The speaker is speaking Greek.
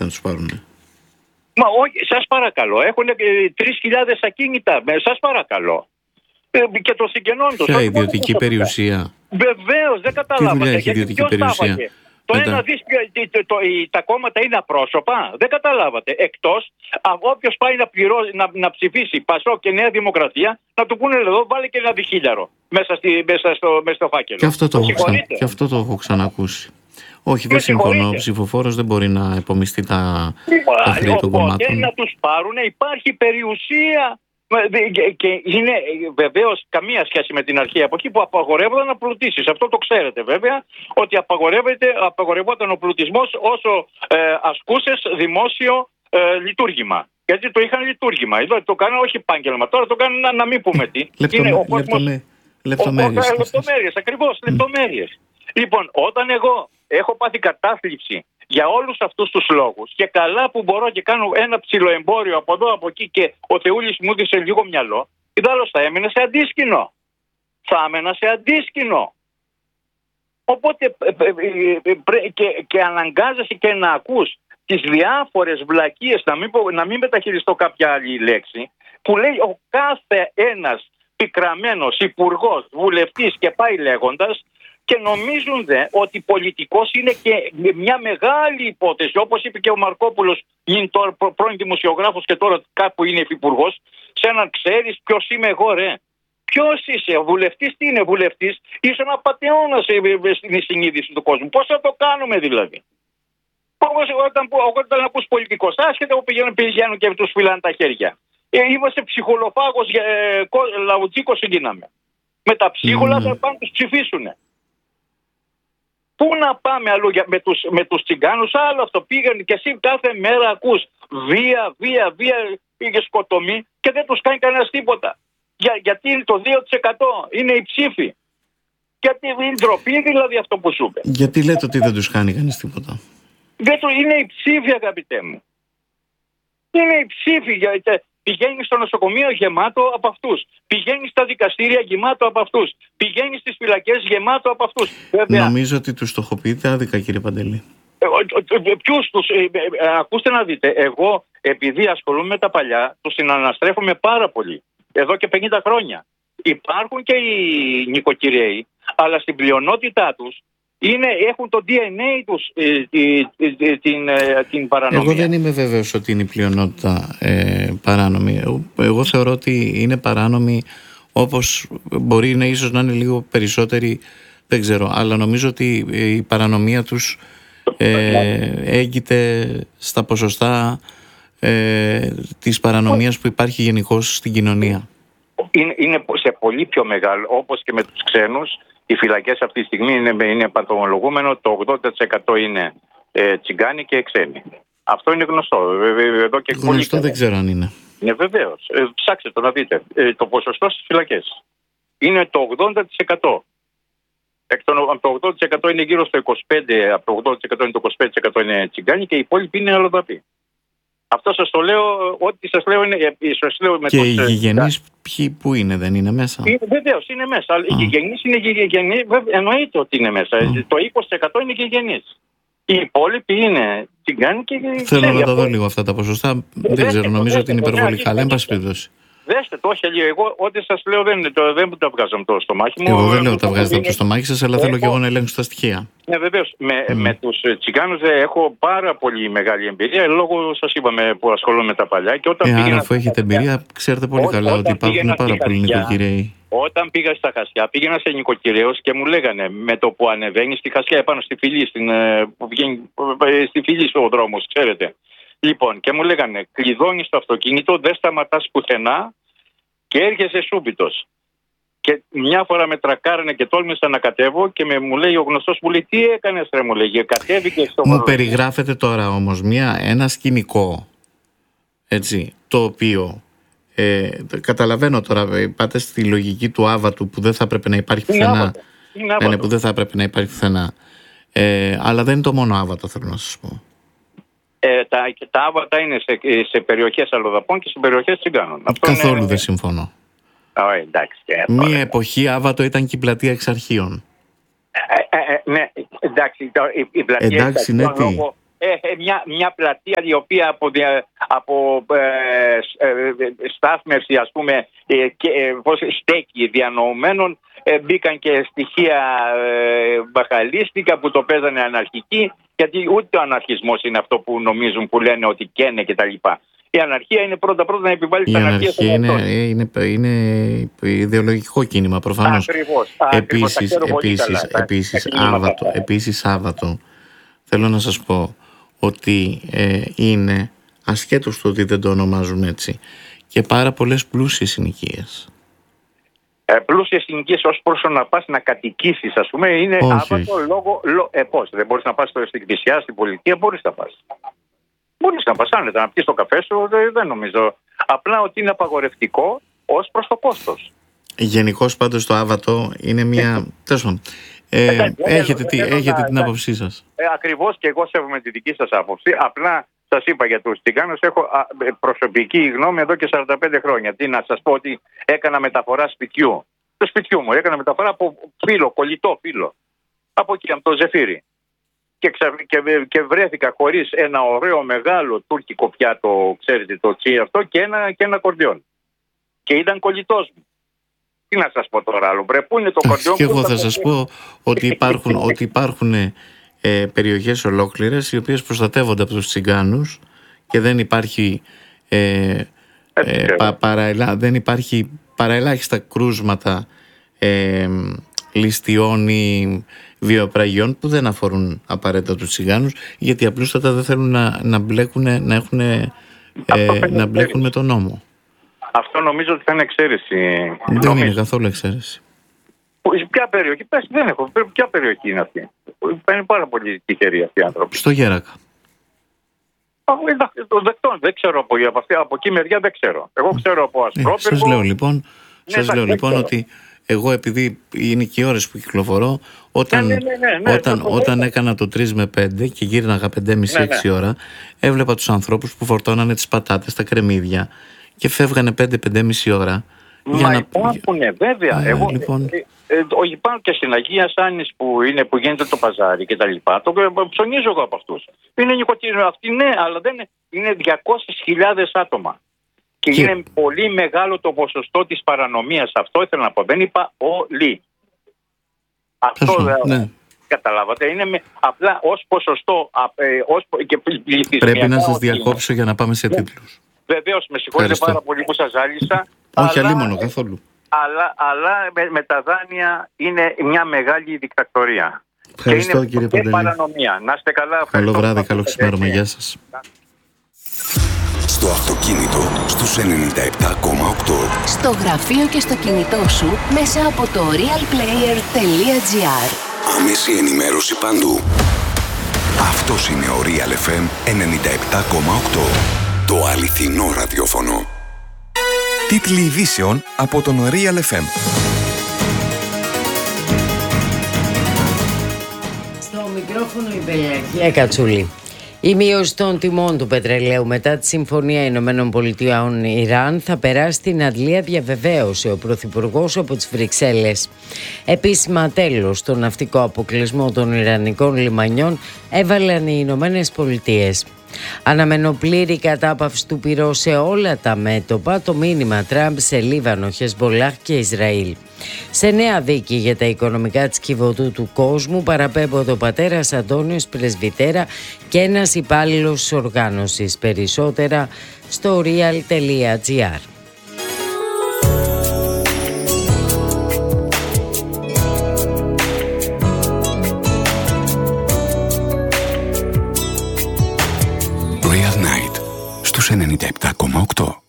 τους πάρουν. Μα όχι, σας παρακαλώ, έχουν 3.000 ακίνητα, σας παρακαλώ. Και το συγγενών τους. Ποια ιδιωτική περιουσία? Βεβαίως, δεν καταλάβατε. Τι δουλειά έχει ιδιωτική περιουσία? Το ένα δις, τα κόμματα είναι απρόσωπα. Δεν καταλάβατε. Εκτός, όποιος πάει να ψηφίσει Πασόκ και Νέα Δημοκρατία, να του πούνε εδώ βάλει και ένα διχίλιαρο μέσα στο φάκελο. Και αυτό το έχω ξανακούσει. Όχι, δεν συμφωνώ. Ο ψηφοφόρος δεν μπορεί να επομιστεί τα χρέη των κομμάτων. Να τους πάρουν, υπάρχει περιουσία. Και είναι βεβαίως καμία σχέση με την αρχαία εποχή που απαγορεύονταν να πλουτίσεις. Αυτό το ξέρετε βέβαια, ότι απαγορευόταν ο πλουτισμός όσο ασκούσες δημόσιο λειτουργήμα. Γιατί το είχαν λειτουργήμα. Εδώ το κάνανε όχι επάγγελμα. Τώρα το κάνουν να μην πούμε τι. Λεπτομέρειες, ακριβώς, λεπτομέρειες. Λοιπόν, όταν εγώ έχω πάθει κατάθλιψη για όλους αυτούς τους λόγους και καλά που μπορώ και κάνω ένα ψιλοεμπόριο από εδώ από εκεί και ο Θεούλης μου έδωσε λίγο μυαλό, ιδάλλως θα έμενα σε αντίσκηνο. Οπότε και αναγκάζεσαι και να ακούς τις διάφορες βλακίες, να μην μεταχειριστώ κάποια άλλη λέξη, που λέει ο κάθε ένας πικραμένος υπουργός, βουλευτής και πάει λέγοντας, και νομίζουν ότι πολιτικός είναι και μια μεγάλη υπόθεση, όπως είπε και ο Μαρκόπουλος, είναι τώρα πρώην δημοσιογράφος και τώρα κάπου είναι υφυπουργός, σε έναν ξέρεις ποιος είμαι εγώ ρε. Ποιος είσαι, ο βουλευτής τι είναι, βουλευτής, είσαι ένα πατεώνας στην συνείδηση του κόσμου. Πώς θα το κάνουμε δηλαδή? Όταν ακούς πολιτικός, άσχετα που πηγαίνουν και τους φυλάνε τα χέρια. Είμαστε ψυχολοφάγος, λαουτζίκο συγκινάμε. Με τα ψίχολα θα πάνε τους ψηφίσουνε. Πού να πάμε αλλού με τους τσιγκάνους? Άλλο αυτό, πήγαν και εσύ κάθε μέρα ακούς βία, πήγε σκοτωμή και δεν τους κάνει κανένας τίποτα. Γιατί είναι το 2%, είναι η ψήφη. Γιατί είναι ντροπή δηλαδή αυτό που σου είπε. Γιατί λέτε ότι δεν τους κάνει κανείς τίποτα? Είναι η ψήφη, αγαπητέ μου. Είναι η ψήφη. Πηγαίνει στο νοσοκομείο γεμάτο από αυτούς. Πηγαίνει στα δικαστήρια γεμάτο από αυτούς. Πηγαίνει στις φυλακές γεμάτο από αυτούς. Νομίζω ότι τους στοχοποιείτε άδικα, κύριε Παντελή. Ποιους τους? Ακούστε να δείτε. Εγώ, επειδή ασχολούμαι με τα παλιά, τους συναναστρέφομαι πάρα πολύ. Εδώ και 50 χρόνια. Υπάρχουν και οι νοικοκυρέοι, αλλά στην πλειονότητά τους έχουν το DNA τους την παρανομία. Εγώ δεν είμαι βέβαιος ότι είναι η πλειονότητα παράνομη. Εγώ θεωρώ ότι είναι παράνομη, όπως μπορεί να ίσως να είναι λίγο περισσότεροι, δεν ξέρω, αλλά νομίζω ότι η παρανομία τους έγκυται στα ποσοστά της παρανομίας που υπάρχει γενικώς στην κοινωνία. Είναι σε πολύ πιο μεγάλο, όπως και με τους ξένους. Οι φυλακές αυτή τη στιγμή είναι παθολογούμενο, το 80% είναι τσιγκάνοι και ξένοι. Αυτό είναι γνωστό. Εδώ και γνωστό δεν ξέρω αν είναι. Ναι, βεβαίως. Ψάξτε το να δείτε. Το ποσοστό στις φυλακές είναι το 80%. Από το 80% είναι γύρω στο 25%, από το 80% είναι το 25% είναι τσιγκάνοι και οι υπόλοιποι είναι αλλοδαποί. Αυτό σας το λέω, ό,τι σας λέω είναι... Και οι γηγενείς ποιοι που είναι, δεν είναι μέσα? Βεβαίως είναι μέσα. Οι γηγενείς είναι γηγενείς, εννοείται ότι είναι μέσα. Το 20% είναι γηγενείς. Οι υπόλοιποι είναι τσιγκάνοι και ξένοι. Θέλω να τα δω λίγο αυτά τα ποσοστά. Δεν ξέρω, νομίζω ότι είναι υπερβολικά. Αλλά εν πάση περιπτώσει. Δέστε το, όχι λίγο. Εγώ ό,τι σας λέω δεν τα βγάζω από το στομάχι μου. Εγώ δεν λέω ότι τα βγάζετε από το στομάχι σας, αλλά θέλω και εγώ να ελέγξω τα στοιχεία. Ναι, βεβαίως. Με τους τσιγκάνους έχω πάρα πολύ μεγάλη εμπειρία, λόγω σας είπαμε που ασχολούμαι με τα παλιά. Και όταν άρα αφού έχετε εμπειρία, ξέρετε πολύ καλά ότι υπάρχουν πάρα πολλοί νοικοκυρέοι. Όταν πήγα στα Χασιά, πήγαινα σε νοικοκυρέους και μου λέγανε με το που ανεβαίνει στη Χασιά, επάνω στη φυλή, που βγαίνει στη φυλή στο δρόμο, ξέρετε. Λοιπόν, και μου λέγανε, κλειδώνεις το αυτοκίνητο, δεν σταματάς πουθενά και έρχεσαι σούμπιτος. Και μια φορά με τρακάρανε και τόλμησα να κατέβω και μου λέει ο γνωστός, μου λέει, τι έκανες ρε, μου λέγε, κατέβηκε στο... Μου περιγράφετε τώρα όμως ένα σκηνικό, έτσι, το οποίο καταλαβαίνω τώρα, πάτε στη λογική του άβατου που δεν θα έπρεπε να υπάρχει πουθενά. Ναι, που δεν θα έπρεπε να υπάρχει πουθενά. Αλλά δεν είναι το μόνο άβατο, θέλω να σας πω. Τα άβατα είναι σε περιοχές αλλοδαπών και σε περιοχές τσιγκάνων. Καθόλου δεν συμφωνώ. Εντάξει, μία εποχή άβατο ήταν και η πλατεία Εξαρχείων. Ναι, εντάξει, η πλατεία εντάξει, Εξαρχείων μια πλατεία η οποία από στάθμευση, ας πούμε, στέκει διανοουμένων, μπήκαν και στοιχεία μπαχαλίστικα που το παίζανε αναρχική, γιατί ούτε ο αναρχισμός είναι αυτό που νομίζουν, που λένε ότι καίνε κτλ. Η αναρχία είναι πρώτα να επιβάλλει την αναρχία. Η αναρχία είναι ιδεολογικό κίνημα, προφανώς. Επίσης Σάββατο θέλω να σας πω ότι είναι, ασχέτως του ότι δεν το ονομάζουν έτσι, και πάρα πολλές πλούσιες συνοικίες. Πλούσιες συνοικίες ως προς να πας να κατοικήσεις, ας πούμε, είναι άβατο λόγω. Πώς, δεν μπορείς να πας στην εκκλησιά, στην πολιτεία, μπορείς να πας. Μπορείς να πας άνετα, να πιεις το καφέ σου, δεν νομίζω. Απλά ότι είναι απαγορευτικό ως προς το κόστος. Γενικώς πάντως το άβατο είναι μια. Έχετε την άποψή σας. Ακριβώς, και εγώ σέβομαι τη δική σας άποψη. Απλά σας είπα για τους Τσιγκάνους, έχω προσωπική γνώμη εδώ και 45 χρόνια. Τι να σας πω, ότι έκανα μεταφορά σπιτιού. Το σπιτιού μου έκανα μεταφορά από κολλητό φύλλο. Από εκεί, από το Ζεφύρι. Και βρέθηκα χωρίς ένα ωραίο μεγάλο τουρκικό πιάτο, ξέρετε, το τσι αυτό, και ένα κορδιόν. Και ήταν κολλητός μου. Τι να σας πω τώρα άλλο, πού είναι το κορδιόν. Και εγώ θα σας πω ότι υπάρχουν περιοχές ολόκληρες οι οποίες προστατεύονται από τους Τσιγκάνους και δεν υπάρχει παραελάχιστα κρούσματα ληστιών ή βιοπραγιών που δεν αφορούν απαραίτητα τους Τσιγκάνους, γιατί απλούστατα δεν θέλουν να μπλέκουν με τον νόμο. Αυτό νομίζω ότι θα είναι εξαίρεση. Δεν είναι καθόλου εξαίρεση. Ποια περιοχή, ποια περιοχή είναι αυτή? Είναι πάρα πολύ τυχεροί αυτοί οι άνθρωποι. Στο Γέρακα. Δεν ξέρω από εκεί μεριά, δεν ξέρω. Εγώ ξέρω από Ασπρόπυργο. Σας λέω λοιπόν ότι εγώ, επειδή είναι και οι ώρες που κυκλοφορώ, όταν έκανα το 3 με 5 και γύρναγα 5,5-6 ώρα, έβλεπα τους ανθρώπους που φορτώνανε τις πατάτες, τα κρεμμύδια και φεύγανε 5-5,5 ώρα. Υπάρχουνε, βέβαια. Υπάρχουν και στην Αγία Σάνης που γίνεται το παζάρι και τα λοιπά. Το ψωνίζω εγώ από αυτούς. Είναι νοικοτήνιο αυτοί, ναι, αλλά δεν είναι 200.000 άτομα. Και είναι πολύ μεγάλο το ποσοστό της παρανομίας. Αυτό ήθελα να πω. Δεν είπα όλοι. Αυτό δεν καταλάβατε. Είναι απλά ως ποσοστό. Πρέπει να σας διακόψω για να πάμε σε τίτλους. Βεβαίως, με συγχωρείτε πάρα πολύ που σας ζάλισα. Όχι, αλίμονο καθόλου. Αλλά με τα δάνεια είναι μια μεγάλη δικτατορία. Ευχαριστώ, κύριε Παντελή. Και παρανομία. Να είστε καλά. Καλό βράδυ, καλό ξημέρωμα. Γεια σας. Στο αυτοκίνητο στους 97,8. Στο γραφείο και στο κινητό σου μέσα από το realplayer.gr. Άμεση ενημέρωση παντού. Αυτός είναι ο Real FM 97,8. Το αληθινό ραδιόφωνο. Τίτλοι ειδήσεων από τον Real FM. Στο μικρόφωνο η Πελαγία Κατσούλη. Η μείωση των τιμών του πετρελαίου μετά τη Συμφωνία Ηνωμένων Πολιτειών Ιράν θα περάσει στην αντλία, διαβεβαίωσε ο Πρωθυπουργός από τις Βρυξέλλες. Επίσημα τέλος στον ναυτικό αποκλεισμό των Ιρανικών λιμανιών έβαλαν οι Ηνωμένες Πολιτείες. Αναμένω πλήρη κατάπαυση του πυρός σε όλα τα μέτωπα, το μήνυμα Τραμπ σε Λίβανο, Χεσμπολάχ και Ισραήλ. Σε νέα δίκη για τα οικονομικά της Κιβωτού του κόσμου παραπέμπονται ο πατέρας Αντώνιος Πρεσβυτέρα και ένας υπάλληλος της οργάνωσης. Περισσότερα στο real.gr. Real Night στους 97,8.